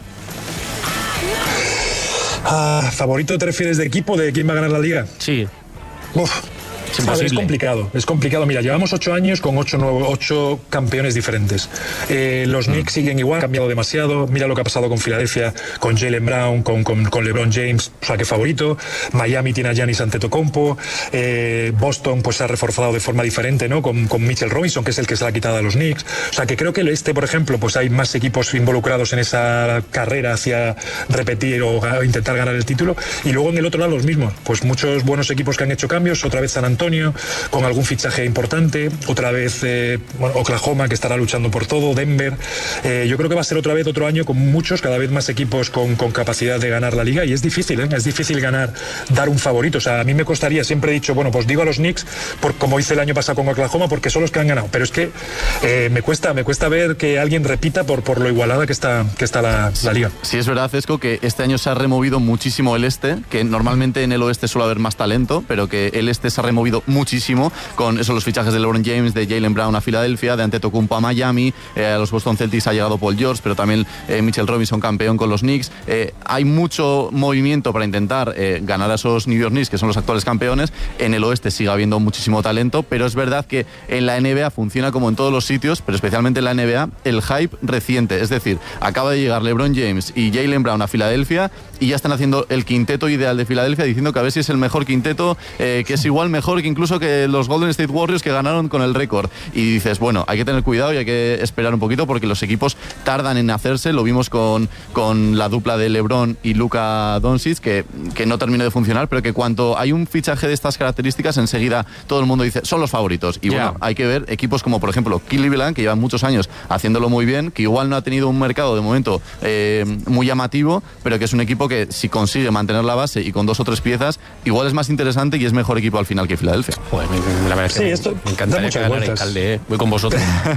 Ah, ¿favorito te refieres de equipo, de quién va a ganar la liga? Sí. Uf. Es, ver, es complicado, es complicado. Mira, llevamos ocho años con ocho, nuevos, ocho campeones diferentes. Eh, los mm. Knicks siguen igual, han cambiado demasiado. Mira lo que ha pasado con Filadelfia, con Jaylen Brown, con, con, con LeBron James, o sea, que favorito. Miami tiene a Giannis Antetokounmpo. Eh, Boston pues se ha reforzado de forma diferente, ¿no? Con, con Mitchell Robinson, que es el que se la ha quitado a los Knicks. O sea, que creo que el este, por ejemplo, pues hay más equipos involucrados en esa carrera hacia repetir o intentar ganar el título. Y luego en el otro lado los mismos. Pues muchos buenos equipos que han hecho cambios. Otra vez San Antonio, con algún fichaje importante, otra vez eh, bueno, Oklahoma, que estará luchando por todo, Denver. Eh, yo creo que va a ser otra vez otro año con muchos, cada vez más equipos con, con capacidad de ganar la liga, y es difícil, ¿eh? Es difícil ganar, dar un favorito. O sea, a mí me costaría, siempre he dicho, bueno, pues digo a los Knicks, por, como hice el año pasado con Oklahoma, porque son los que han ganado, pero es que eh, me cuesta me cuesta ver que alguien repita por, por lo igualada que está, que está la, la liga. Sí, es verdad, Cesco, que este año se ha removido muchísimo el este, que normalmente en el oeste suele haber más talento, pero que el este se ha removido muchísimo con eso, los fichajes de LeBron James, de Jaylen Brown a Filadelfia, de Antetokounmpo a Miami, eh, a los Boston Celtics ha llegado Paul George, pero también eh, Mitchell Robinson, campeón con los Knicks. Eh, hay mucho movimiento para intentar eh, ganar a esos New York Knicks, que son los actuales campeones. En el oeste sigue habiendo muchísimo talento, pero es verdad que en la N B A funciona como en todos los sitios, pero especialmente en la N B A, el hype reciente. Es decir, acaba de llegar LeBron James y Jaylen Brown a Filadelfia y ya están haciendo el quinteto ideal de Filadelfia, diciendo que a ver si es el mejor quinteto, eh, que es igual mejor que incluso que los Golden State Warriors, que ganaron con el récord. Y dices, bueno, hay que tener cuidado y hay que esperar un poquito porque los equipos tardan en hacerse. Lo vimos con, con la dupla de LeBron y Luka Doncic, que, que no terminó de funcionar, pero que cuando hay un fichaje de estas características, enseguida todo el mundo dice, son los favoritos. Y bueno, yeah. hay que ver equipos como, por ejemplo, Cleveland, que llevan muchos años haciéndolo muy bien, que igual no ha tenido un mercado de momento eh, muy llamativo, pero que es un equipo que si consigue mantener la base y con dos o tres piezas, igual es más interesante y es mejor equipo al final que Filadelfia. Joder, me, me, la verdad sí, me, esto me encantaría da muchas vueltas. Alcalde, ¿eh? Voy con vosotros.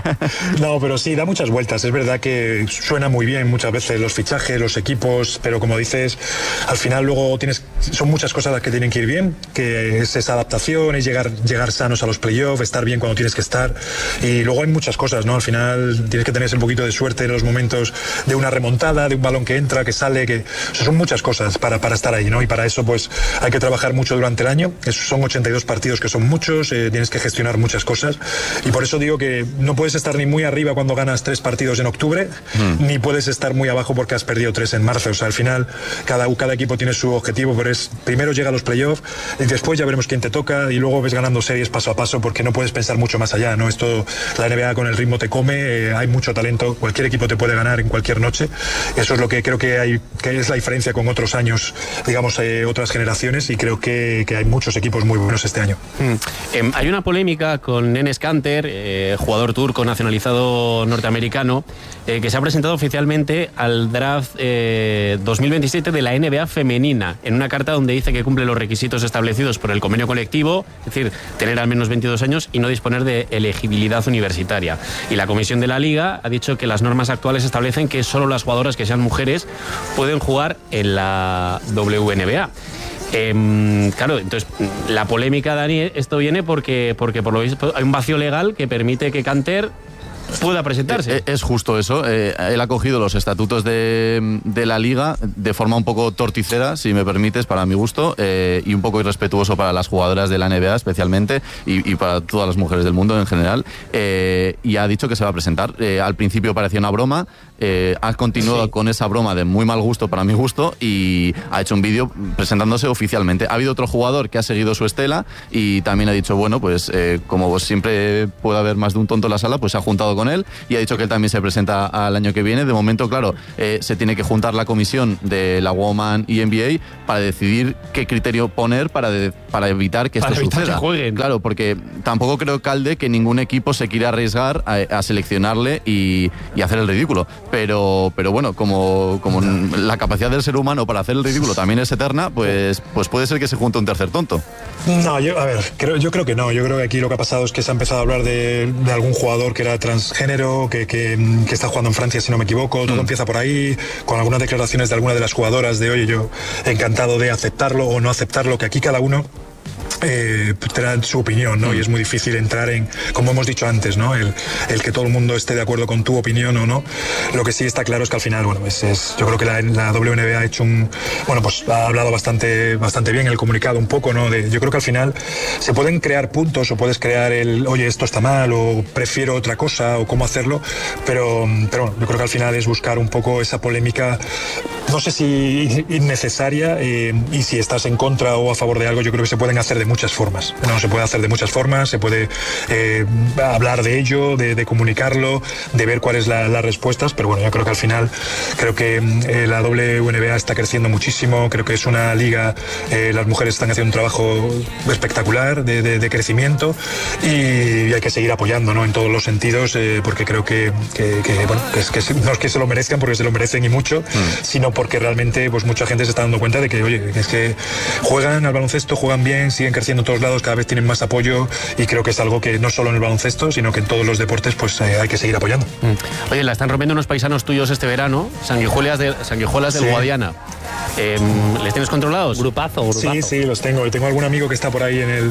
No, pero sí, da muchas vueltas. Es verdad que suena muy bien muchas veces los fichajes, los equipos, pero como dices, al final luego tienes, son muchas cosas las que tienen que ir bien, que es esa adaptación, es llegar, llegar sanos a los playoffs, estar bien cuando tienes que estar, y luego hay muchas cosas, ¿no? Al final tienes que tener un poquito de suerte en los momentos de una remontada, de un balón que entra, que sale, que o sea, son muchas cosas para, para estar ahí, ¿no? Y para eso pues hay que trabajar mucho durante el año. Esos son ochenta y dos partidos que son muchos, eh, tienes que gestionar muchas cosas, y por eso digo que no puedes estar ni muy arriba cuando ganas tres partidos en octubre, mm. ni puedes estar muy abajo porque has perdido tres en marzo. O sea, al final cada, cada equipo tiene su objetivo, pero es primero llega a los playoffs y después ya veremos quién te toca y luego ves ganando series paso a paso porque no puedes pensar mucho más allá, ¿no? Esto, la N B A con el ritmo te come, eh, hay mucho talento, cualquier equipo te puede ganar en cualquier noche. Eso es lo que creo que hay, que es la diferencia con otros años, digamos, eh, otras generaciones, y creo que, que hay muchos equipos muy buenos este año. Mm. Eh, hay una polémica con Enes Kanter, eh, jugador turco nacionalizado norteamericano, eh, que se ha presentado oficialmente al draft eh, dos mil veintisiete de la N B A femenina, en una carta donde dice que cumple los requisitos establecidos por el convenio colectivo, es decir, tener al menos veintidós años y no disponer de elegibilidad universitaria. Y la comisión de la Liga ha dicho que las normas actuales establecen que solo las jugadoras que sean mujeres pueden jugar en la W N B A. Eh, claro, entonces la polémica, Dani, esto viene porque, porque por lo visto hay un vacío legal que permite que Kanter pueda presentarse. Es justo eso. Eh, él ha cogido los estatutos de, de la Liga de forma un poco torticera, si me permites, para mi gusto, eh, y un poco irrespetuoso para las jugadoras de la N B A especialmente, y, y para todas las mujeres del mundo en general, eh, y ha dicho que se va a presentar. Eh, al principio parecía una broma, eh, ha continuado sí. con esa broma de muy mal gusto para mi gusto, y ha hecho un vídeo presentándose oficialmente. Ha habido otro jugador que ha seguido su estela y también ha dicho, bueno, pues eh, como siempre puede haber más de un tonto en la sala, pues se ha juntado con él y ha dicho que él también se presenta al año que viene. De momento, claro, eh, se tiene que juntar la comisión de la Woman y N B A para decidir qué criterio poner para, de, para evitar que para esto evitar suceda. Que jueguen. Claro, porque tampoco creo, Calde, que ningún equipo se quiera arriesgar a, a seleccionarle y, y hacer el ridículo. Pero, pero bueno, como, como la capacidad del ser humano para hacer el ridículo también es eterna, pues, pues puede ser que se junte un tercer tonto. No, yo, a ver, creo, yo creo que no. Yo creo que aquí lo que ha pasado es que se ha empezado a hablar de, de algún jugador que era transgénero, que, que, que está jugando en Francia, si no me equivoco. Todo mm. empieza por ahí, con algunas declaraciones de alguna de las jugadoras de, oye, yo encantado de aceptarlo o no aceptarlo, que aquí cada uno Eh, tendrá su opinión, ¿no? Y es muy difícil entrar en, como hemos dicho antes, ¿no? El, el que todo el mundo esté de acuerdo con tu opinión o no. Lo que sí está claro es que al final, bueno, es, es, yo creo que la, la W N B A ha hecho un, bueno, pues ha hablado bastante, bastante bien el comunicado un poco, ¿no? De, yo creo que al final se pueden crear puntos o puedes crear el, oye, esto está mal o prefiero otra cosa o cómo hacerlo, pero, pero bueno, yo creo que al final es buscar un poco esa polémica, no sé si innecesaria, eh, y si estás en contra o a favor de algo, yo creo que se pueden hacer de muchas formas. No, se puede hacer de muchas formas, se puede eh, hablar de ello, de, de comunicarlo, de ver cuáles son la, las respuestas, pero bueno, yo creo que al final creo que eh, la W N B A está creciendo muchísimo, creo que es una liga, eh, las mujeres están haciendo un trabajo espectacular de, de, de crecimiento y, y hay que seguir apoyando, ¿no? En todos los sentidos, eh, porque creo que, que, que, bueno, que, es, que no es que se lo merezcan porque se lo merecen y mucho, mm. sino porque realmente pues mucha gente se está dando cuenta de que, oye, es que juegan al baloncesto, juegan bien, siguen creciendo en todos lados, cada vez tienen más apoyo y creo que es algo que no solo en el baloncesto, sino que en todos los deportes pues eh, hay que seguir apoyando. Mm. Oye, la están rompiendo unos paisanos tuyos este verano, Sanguijuelas, de, Sanguijuelas del sí. Guadiana. Eh, ¿Les tienes controlados? Grupazo, grupazo. Sí, sí, los tengo. Y tengo algún amigo que está por ahí en el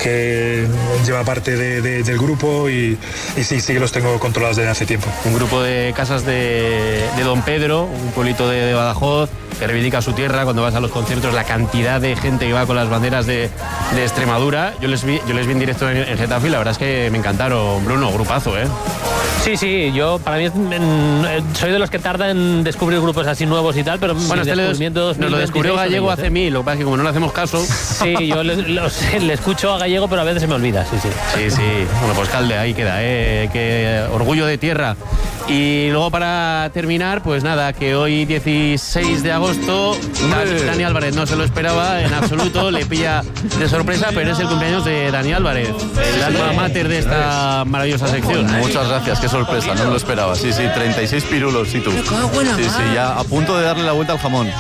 que lleva parte de, de, del grupo y, y sí, sí que los tengo controlados desde hace tiempo. Un grupo de casas de, de Don Pedro, un pueblito de, de Badajoz, que reivindica su tierra. Cuando vas a los conciertos, la cantidad de gente que va con las banderas de, de Extremadura. Yo les vi, yo les vi en directo en, en Getafe y la verdad es que me encantaron. Bruno, grupazo, ¿eh? Sí, sí, yo para mí es, en, soy de los que tardan en descubrir grupos así nuevos y tal, pero bueno, este descubrimientos nos lo descubrió Gallego hace mil, lo que pasa es que como no le hacemos caso. Sí, yo le, lo, le escucho a Gallego, pero a veces se me olvida, sí, sí. Sí, sí, bueno, pues Calde, ahí queda, ¿eh? Que orgullo de tierra. Y luego para terminar, pues nada, que hoy dieciséis de agosto, Dan, Dani Álvarez no se lo esperaba en absoluto, le pilla de sorpresa, pero es el cumpleaños de Dani Álvarez, el alma mater de esta maravillosa sección. Muchas gracias, qué sorpresa, no me lo esperaba. Sí, sí, treinta y seis pirulos, ¿y tú? Sí, sí, ya a punto de darle la vuelta al jamón.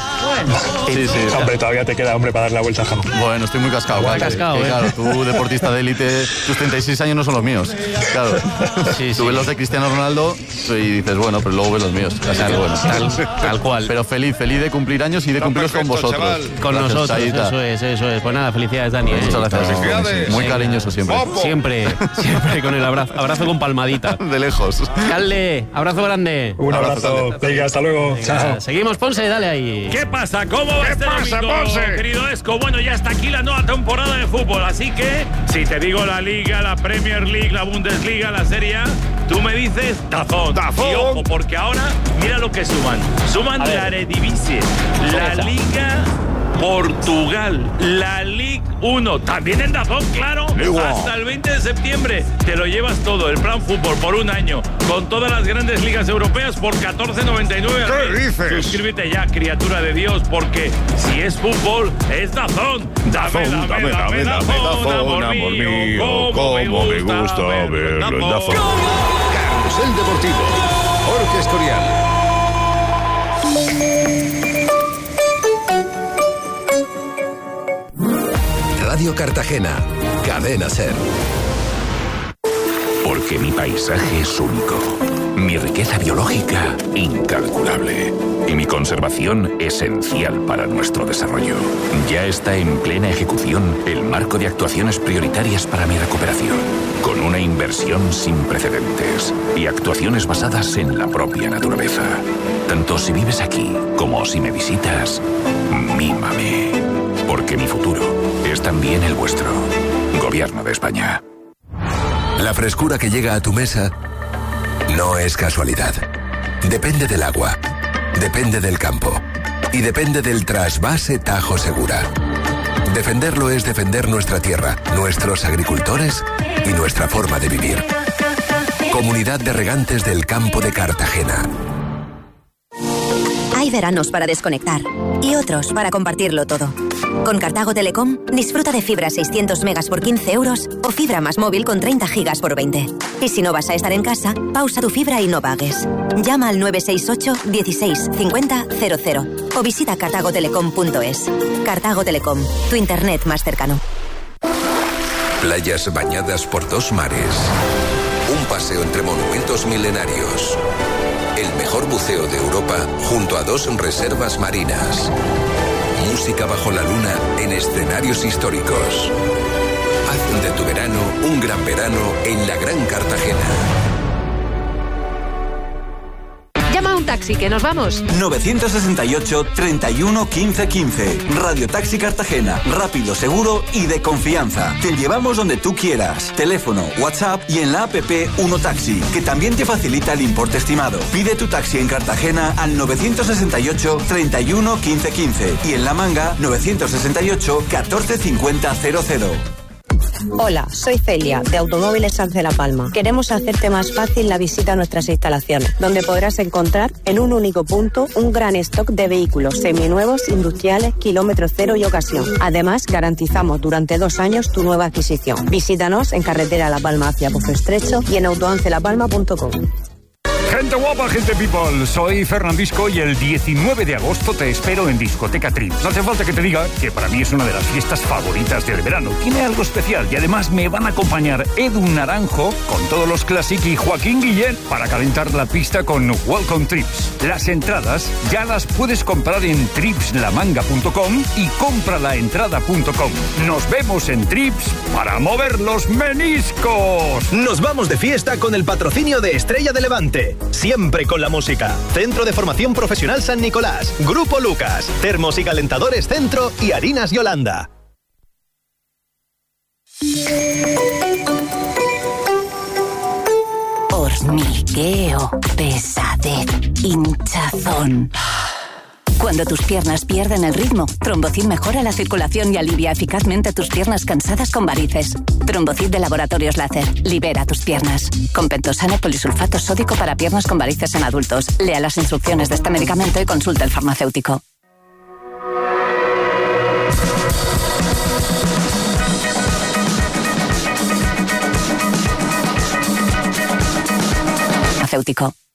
Sí, sí. Hombre, todavía te queda, hombre, para darle la vuelta al jamón. Bueno, estoy muy cascado. Muy cascado, que, ¿eh? Claro, tú, deportista de élite, tus treinta y seis años no son los míos. Claro. Sí, tú sí. ves los de Cristiano Ronaldo y dices, bueno, pero luego ves los míos. Así que bueno, tal, tal cual. Pero feliz, feliz de cumplir años y de cumplirlos con vosotros. Chaval. Con gracias, nosotros, Saita. Eso es, eso es. Pues nada, felicidades, Dani. ¿eh? Muchas gracias. No, muy cariñoso siempre. Opo. Siempre, siempre con el abrazo. Abrazo con palmadita. De lejos. Calde, abrazo grande. Un abrazo. abrazo Venga, hasta luego. Venga, chao. Seguimos, Ponce, dale ahí. ¿Qué pasa? ¿Cómo va este pasa, domingo, Ponce? querido Esco? Bueno, ya está aquí la nueva temporada de fútbol, así que si te digo la Liga, la Premier League, la Bundesliga, la Serie A, tú me dices Dazón. Dazón. Y ojo, porque ahora mira lo que suman. Suman la Eredivisie, la Liga Portugal, la Ligue uno, también en Dazón, claro, Igual. hasta el veinte de septiembre. Te lo llevas todo, el plan fútbol por un año, con todas las grandes ligas europeas por catorce noventa y nueve. ¿Qué dices? Suscríbete ya, criatura de Dios, porque si es fútbol, es Dazón. Dame, Dazón, dame, dame, Dazón, Dazón, amor mío, cómo me gusta verlo en Dazón. Carrusel Deportivo, Jorge Escorial. Radio Cartagena, Cadena SER. Porque mi paisaje es único, mi riqueza biológica incalculable y mi conservación esencial para nuestro desarrollo. Ya está en plena ejecución el marco de actuaciones prioritarias para mi recuperación, con una inversión sin precedentes y actuaciones basadas en la propia naturaleza. Tanto si vives aquí como si me visitas, mímame, porque mi futuro es también el vuestro. Gobierno de España. La frescura que llega a tu mesa no es casualidad. Depende del agua, depende del campo y depende del trasvase Tajo Segura. Defenderlo es defender nuestra tierra, nuestros agricultores y nuestra forma de vivir. Comunidad de Regantes del Campo de Cartagena. Hay veranos para desconectar y otros para compartirlo todo. Con Cartago Telecom, disfruta de fibra seiscientos megas por quince euros o fibra más móvil con treinta gigas por veinte. Y si no vas a estar en casa, pausa tu fibra y no pagues. Llama al nueve seis ocho, dieciséis, cincuenta, cero cero o visita cartago telecom punto es. Cartago Telecom, tu internet más cercano. Playas bañadas por dos mares. Un paseo entre monumentos milenarios. El mejor buceo de Europa junto a dos reservas marinas. Música bajo la luna en escenarios históricos. Haz de tu verano un gran verano en la Gran Cartagena. Llama a un taxi, que nos vamos. nueve seis ocho, treinta y uno, quince, quince. Radio Taxi Cartagena. Rápido, seguro y de confianza. Te llevamos donde tú quieras. Teléfono, WhatsApp y en la app Uno Taxi, que también te facilita el importe estimado. Pide tu taxi en Cartagena al nueve seis ocho, treinta y uno, quince, quince y en La Manga nueve seis ocho, catorce, cincuenta, cero cero. Hola, soy Celia, de Automóviles Sanz de La Palma. Queremos hacerte más fácil la visita a nuestras instalaciones, donde podrás encontrar en un único punto un gran stock de vehículos seminuevos, industriales, kilómetro cero y ocasión. Además, garantizamos durante dos años tu nueva adquisición. Visítanos en carretera La Palma hacia Pozo Estrecho y en autoancelapalma punto com. Gente guapa, gente people, soy Fernandisco y el diecinueve de agosto te espero en Discoteca Trips. No hace falta que te diga que para mí es una de las fiestas favoritas del verano. Tiene algo especial y además me van a acompañar Edu Naranjo con todos los Classic y Joaquín Guillén para calentar la pista con Welcome Trips. Las entradas ya las puedes comprar en trips la manga punto com y compralaentrada punto com. Nos vemos en Trips para mover los meniscos. Nos vamos de fiesta con el patrocinio de Estrella de Levante. Siempre con la música. Centro de Formación Profesional San Nicolás. Grupo Lucas. Termos y calentadores Centro y Harinas Yolanda. Hormigueo, pesadez, hinchazón. Cuando tus piernas pierden el ritmo, Trombocid mejora la circulación y alivia eficazmente tus piernas cansadas con varices. Trombocid de Laboratorios Láser. Libera tus piernas. Con Pentosane polisulfato sódico para piernas con varices en adultos. Lea las instrucciones de este medicamento y consulte al farmacéutico. Farmacéutico.